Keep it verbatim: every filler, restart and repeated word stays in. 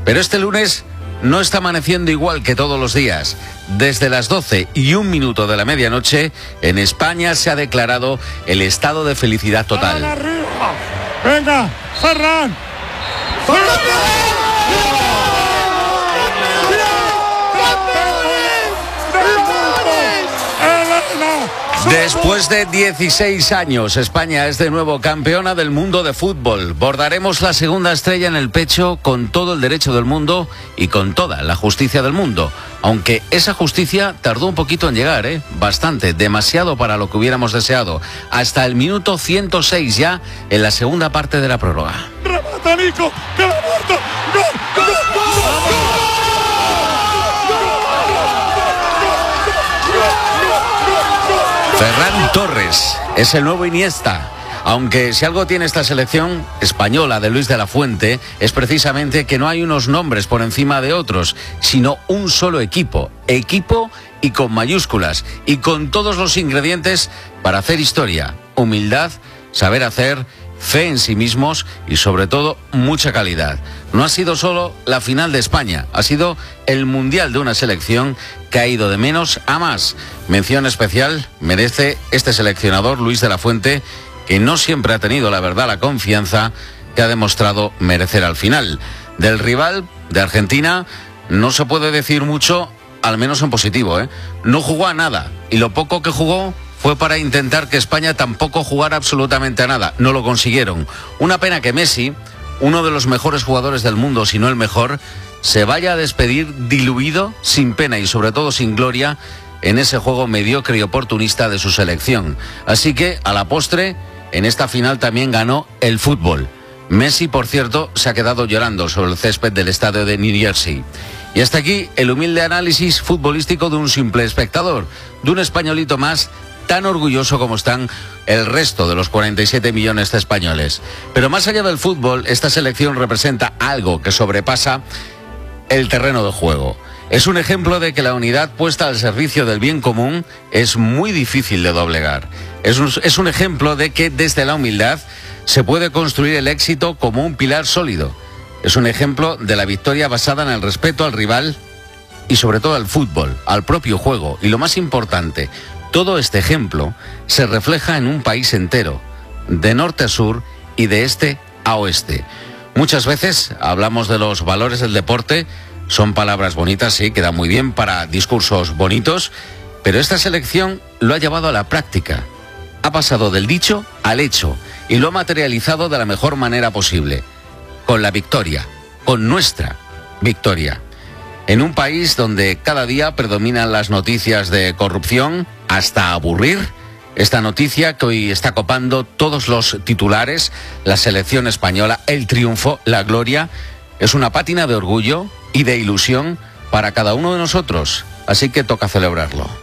Pero este lunes no está amaneciendo igual que todos los días. Desde las doce y un minuto de la medianoche, en España se ha declarado el estado de felicidad total. ¡Venga, Ferran! Después de dieciséis años, España es de nuevo campeona del mundo de fútbol. Bordaremos la segunda estrella en el pecho con todo el derecho del mundo y con toda la justicia del mundo. Aunque esa justicia tardó un poquito en llegar, ¿eh? Bastante, demasiado para lo que hubiéramos deseado. Hasta el minuto ciento seis ya en la segunda parte de la prórroga. ¡Remata, Nico! ¡Que la muerto! ¡Gol! ¡Gol! ¡Gol! Ferran Torres es el nuevo Iniesta. Aunque si algo tiene esta selección española de Luis de la Fuente es precisamente que no hay unos nombres por encima de otros, sino un solo equipo. Equipo y con mayúsculas y con todos los ingredientes para hacer historia. Humildad, saber hacer, fe en sí mismos y sobre todo mucha calidad. No ha sido solo la final de España, ha sido el mundial de una selección que ha ido de menos a más. Mención especial merece este seleccionador Luis de la Fuente, que no siempre ha tenido, la verdad, la confianza que ha demostrado merecer al final. Del rival de Argentina no se puede decir mucho, al menos en positivo, ¿eh? No jugó a nada y lo poco que jugó fue para intentar que España tampoco jugara absolutamente a nada. No lo consiguieron. Una pena que Messi, uno de los mejores jugadores del mundo, si no el mejor, se vaya a despedir diluido, sin pena y sobre todo sin gloria, en ese juego mediocre y oportunista de su selección. Así que, a la postre, en esta final también ganó el fútbol. Messi, por cierto, se ha quedado llorando sobre el césped del estadio de New Jersey. Y hasta aquí el humilde análisis futbolístico de un simple espectador, de un españolito más, tan orgulloso como están el resto de los cuarenta y siete millones de españoles. Pero más allá del fútbol, esta selección representa algo que sobrepasa el terreno de juego. Es un ejemplo de que la unidad puesta al servicio del bien común es muy difícil de doblegar. Es un, es un ejemplo de que desde la humildad se puede construir el éxito como un pilar sólido. Es un ejemplo de la victoria basada en el respeto al rival y sobre todo al fútbol, al propio juego. Y lo más importante, todo este ejemplo se refleja en un país entero, de norte a sur y de este a oeste. Muchas veces hablamos de los valores del deporte, son palabras bonitas, sí, quedan muy bien para discursos bonitos, pero esta selección lo ha llevado a la práctica. Ha pasado del dicho al hecho y lo ha materializado de la mejor manera posible, con la victoria, con nuestra victoria. En un país donde cada día predominan las noticias de corrupción, hasta aburrir, esta noticia que hoy está copando todos los titulares, la selección española, el triunfo, la gloria, es una pátina de orgullo y de ilusión para cada uno de nosotros, así que toca celebrarlo.